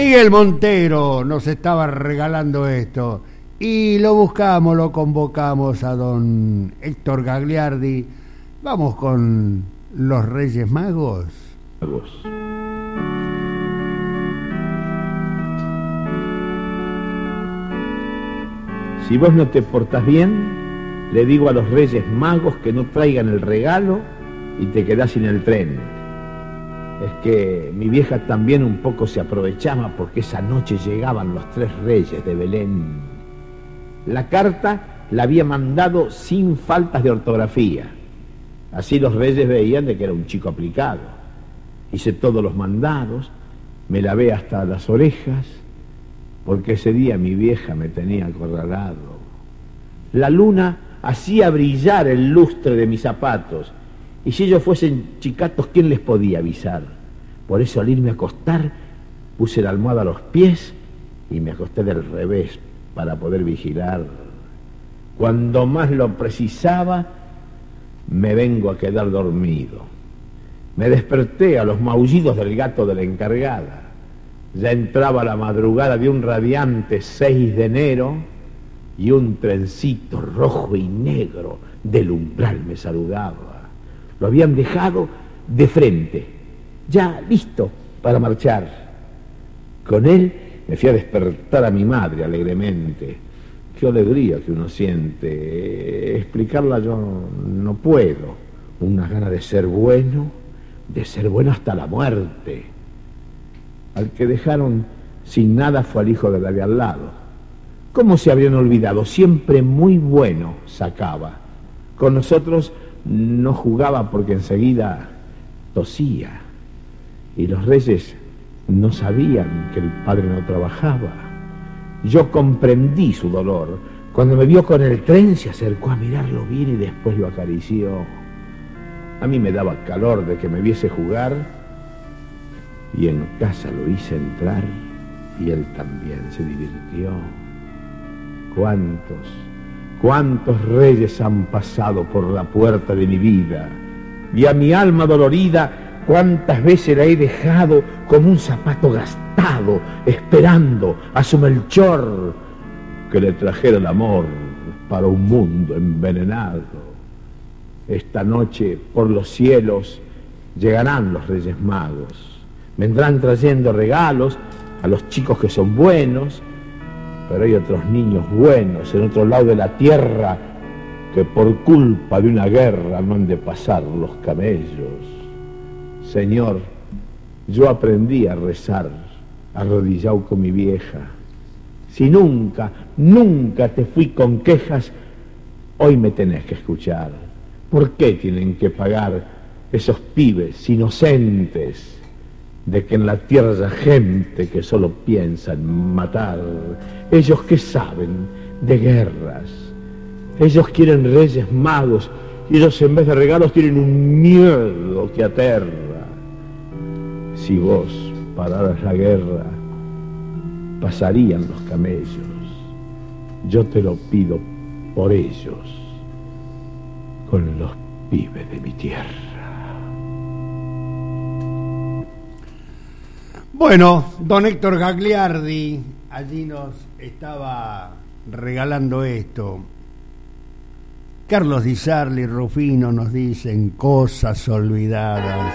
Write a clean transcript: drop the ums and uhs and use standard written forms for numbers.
Miguel Montero nos estaba regalando esto y lo buscamos, lo convocamos a don Héctor Gagliardi. Vamos con los Reyes Magos. Si vos no te portás bien, le digo a los Reyes Magos que no traigan el regalo y te quedás sin el tren. Es que mi vieja también un poco se aprovechaba porque esa noche llegaban los 3 reyes de Belén. La carta la había mandado sin faltas de ortografía. Así los reyes veían de que era un chico aplicado. Hice todos los mandados, me lavé hasta las orejas, porque ese día mi vieja me tenía acorralado. La luna hacía brillar el lustre de mis zapatos, y si ellos fuesen chicatos, ¿quién les podía avisar? Por eso al irme a acostar, puse la almohada a los pies y me acosté del revés para poder vigilar. Cuando más lo precisaba, me vengo a quedar dormido. Me desperté a los maullidos del gato de la encargada. Ya entraba la madrugada de un radiante 6 de enero y un trencito rojo y negro del umbral me saludaba. Lo habían dejado de frente, ya listo para marchar. Con él me fui a despertar a mi madre alegremente. Qué alegría que uno siente. Explicarla yo no puedo. Unas ganas de ser bueno hasta la muerte. Al que dejaron sin nada fue al hijo de la de al lado. ¿Cómo se habrían olvidado? Siempre muy bueno sacaba. Con nosotros no jugaba porque enseguida tosía. Y los reyes no sabían que el padre no trabajaba. Yo comprendí su dolor. Cuando me vio con el tren se acercó a mirarlo bien y después lo acarició. A mí me daba calor de que me viese jugar y en casa lo hice entrar y él también se divirtió. ¿Cuántos reyes han pasado por la puerta de mi vida? Y a mi alma dolorida, cuántas veces la he dejado como un zapato gastado, esperando a su Melchor que le trajera el amor para un mundo envenenado. Esta noche, por los cielos, llegarán los Reyes Magos. Vendrán trayendo regalos a los chicos que son buenos, pero hay otros niños buenos en otro lado de la tierra que por culpa de una guerra no han de pasar los camellos. Señor, yo aprendí a rezar arrodillado con mi vieja. Si nunca te fui con quejas, hoy me tenés que escuchar. ¿Por qué tienen que pagar esos pibes inocentes de que en la tierra haya gente que solo piensa en matar? Ellos que saben de guerras, ellos quieren Reyes Magos y ellos en vez de regalos tienen un miedo que aterra. Si vos pararas la guerra, pasarían los camellos. Yo te lo pido por ellos, con los pibes de mi tierra. Bueno, don Héctor Gagliardi allí nos estaba regalando esto. Carlos Di Sarli y Rufino nos dicen cosas olvidadas.